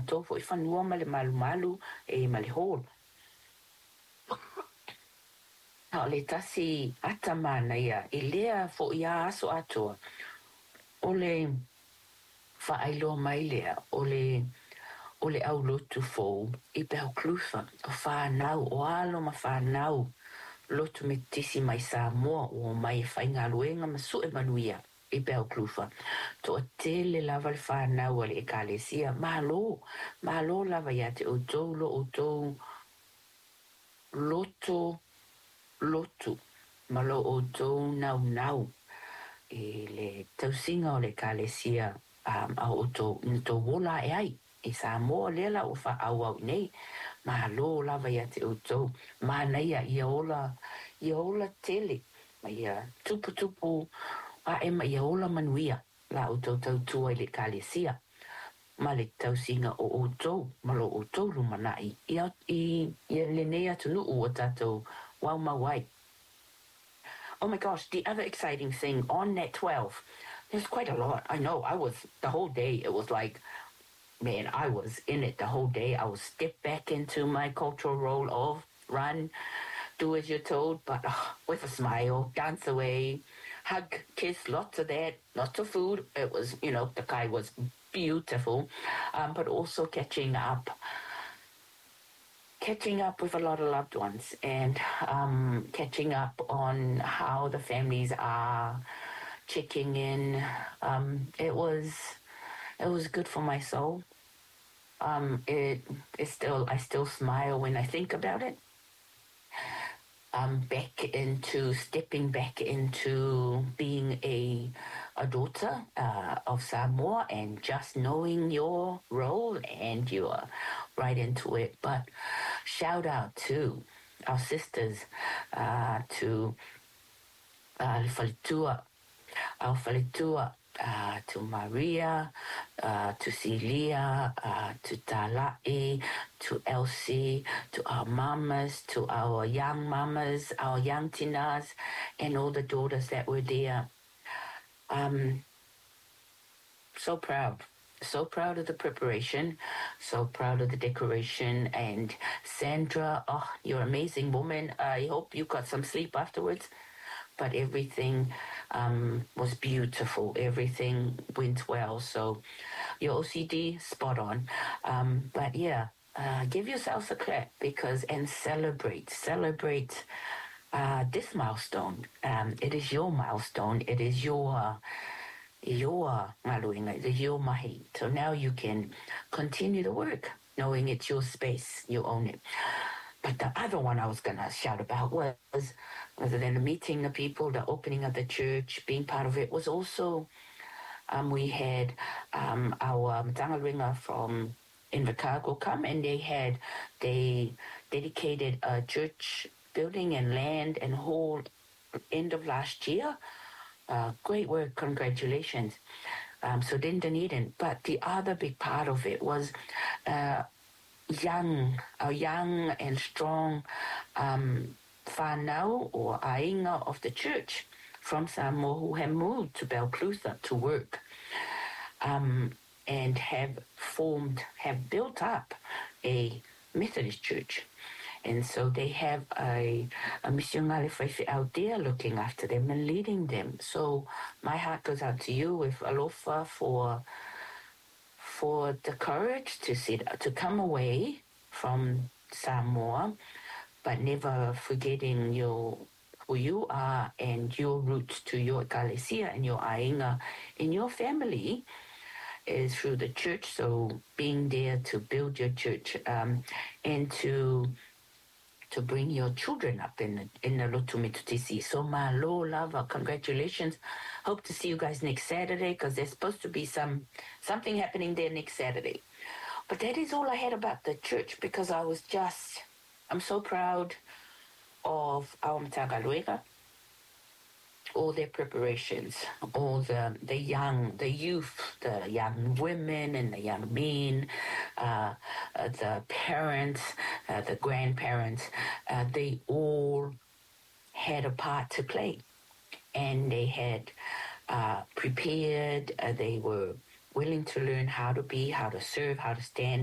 mātou fo I whanua ma le malu ma le hall. O le tasi ata mana ia, I lea fo ia aso atoa. O le whaailoa mai lea, o le au lotu fo I Belclusa, o whanau, o alo ma whanau, lotu me tisi mai Samoa, o mai whainga luenga ma sue manuia I Belclusa. To a tele lava le whanau le ekalesia, malo lava ia te o tou lotu, malo o tou nau. I le tausinga o le ekalesia, a o tou wola e ai. I Samoa lela o whaau nei, malo lava ia te o tou, mana ia ola tele, ma ia tupu, a ema ia ola manuia, la o tou tua I le ekalesia. Ma le tausinga o tou, malo o tou lumanai, I le nei atu nuu o tatou wau mawai. Oh my gosh, the other exciting thing on Net 12, there's quite a lot. I know, the whole day, it was like, man, I was in it the whole day. I would step back into my cultural role of run, do as you're told, but with a smile, dance away, hug, kiss, lots of that, lots of food. It was, the kai was beautiful, but also catching up with a lot of loved ones and catching up on how the families are checking in. It was good for my soul. I still smile when I think about it. Stepping back into being a daughter of Samoa and just knowing your role, and you're right into it. But shout out to our sisters, to Falitua, to Maria, to Celia, to Tala'i, to Elsie, to our mamas, to our young mamas, our young tinas, and all the daughters that were there. So proud. So proud of the preparation, so proud of the decoration. And Sandra, you're an amazing woman. I hope you got some sleep afterwards. But everything was beautiful. Everything went well. So your OCD, spot on. But yeah, give yourselves a clap and celebrate this milestone. It is your milestone. It is your maluinga, it is your mahi. So now you can continue the work, knowing it's your space, you own it. But the other one I was going to shout about was, other than the meeting the people, the opening of the church, being part of it, was also, we had our Matangaringa from Invercargill come, and they dedicated a church building and land and hall end of last year. Great work, congratulations. So didn't Dunedin. But the other big part of it was young and strong whanau or ainga of the church from Samoa who have moved to Belclusa to work, and have built up a Methodist church. And so they have a missionary out there looking after them and leading them. So my heart goes out to you with alofa for the courage to come away from Samoa, but never forgetting who you are and your roots to your ekalesia and your ainga in your family is through the church. So being there to build your church and to bring your children up in the Lotu Metutisi. So malo lava, congratulations. Hope to see you guys next Saturday, because there's supposed to be something happening there next Saturday. But that is all I had about the church, because I'm so proud of our Mtagaluega, all their preparations, all the youth, the young women and the young men, the parents, the grandparents, they all had a part to play. And they had prepared, they were willing to learn how to serve, how to stand,